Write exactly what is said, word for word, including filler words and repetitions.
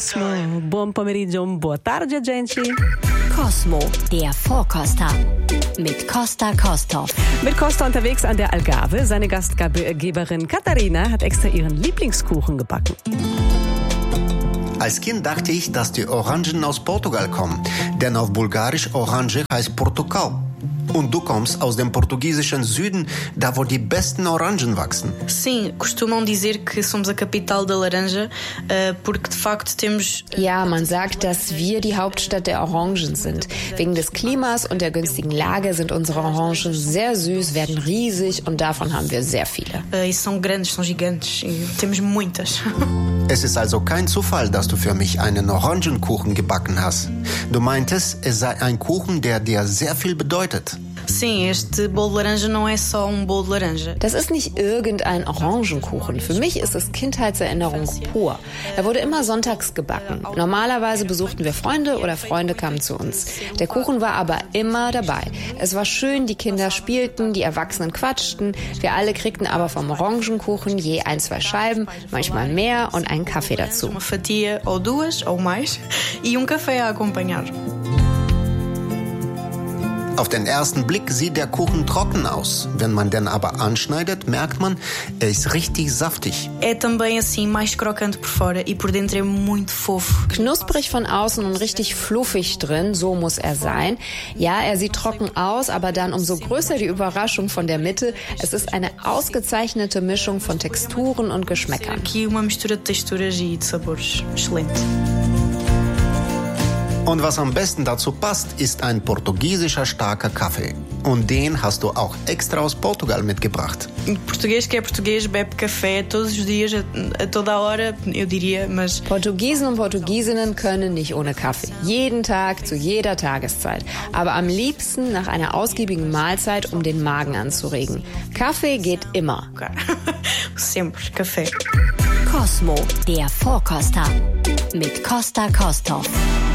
Cosmo, buon pomeriggio, boa tarde, gente. Cosmo, der Vorkoster mit Costa Kosthoff. Mit Costa unterwegs an der Algarve. Seine Gastgeberin Katharina hat extra ihren Lieblingskuchen gebacken. Als Kind dachte ich, dass die Orangen aus Portugal kommen, denn auf Bulgarisch Orange heißt Portugal. Und du kommst aus dem portugiesischen Süden, da wo die besten Orangen wachsen. Sim, costumam dizer que somos a capital da laranja, porque de facto temos... Ja, man sagt, dass wir die Hauptstadt der Orangen sind. Wegen des Klimas und der günstigen Lage sind unsere Orangen sehr süß, werden riesig und davon haben wir sehr viele. E são grandes, são gigantes e temos muitas. Es ist also kein Zufall, dass du für mich einen Orangenkuchen gebacken hast. Du meintest, es sei ein Kuchen, der dir sehr viel bedeutet. Sim, este bolo de laranja não é só um bolo de laranja. Das ist nicht irgendein Orangenkuchen. Für mich ist es Kindheitserinnerung pur. Er wurde immer sonntags gebacken. Normalerweise besuchten wir Freunde oder Freunde kamen zu uns. Der Kuchen war aber immer dabei. Es war schön, die Kinder spielten, die Erwachsenen quatschten. Wir alle kriegten aber vom Orangenkuchen je ein, zwei Scheiben, manchmal mehr und einen Kaffee dazu. Uma fatia ou duas ou mais e um café a acompanhar. Auf den ersten Blick sieht der Kuchen trocken aus. Wenn man den aber anschneidet, merkt man, er ist richtig saftig. É também assim mais crocante por fora e por dentro é muito fofo. Knusprig von außen und richtig fluffig drin, so muss er sein. Ja, er sieht trocken aus, aber dann umso größer die Überraschung von der Mitte. Es ist eine ausgezeichnete Mischung von Texturen und Geschmäckern. Aqui uma mistura de texturas e de sabores. Excelente. Und was am besten dazu passt, ist ein portugiesischer starker Kaffee. Und den hast du auch extra aus Portugal mitgebracht. Português que é português bebe café todos os dias, a toda a hora, eu diria, mas... Portugiesen und Portugiesinnen können nicht ohne Kaffee. Jeden Tag, zu jeder Tageszeit. Aber am liebsten nach einer ausgiebigen Mahlzeit, um den Magen anzuregen. Kaffee geht immer. Sempre, Kaffee. Cosmo, der Vorkoster mit Costa Kosthoff.